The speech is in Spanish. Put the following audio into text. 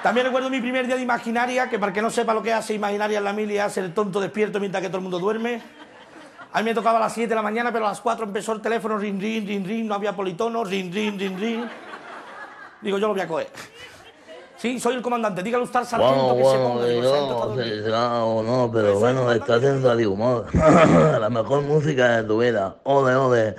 También recuerdo mi primer día de Imaginaria, que para el que no sepa lo que hace Imaginaria en la mili, es hacer el tonto despierto mientras que todo el mundo duerme. A mí me tocaba a las 7 de la mañana, pero a las 4 empezó el teléfono, ring, ring, ring, ring, no había politono, ring, ring, ring, ring. Digo, yo lo voy a coger. Sí, soy el comandante, dígale usted al sargento que se ponga. Digo, el sargento está Yo, sí, dormido. claro, no, Pues pero soy el bueno, está comandante. haciendo de humor. La mejor música de tu vida. Ole, ole.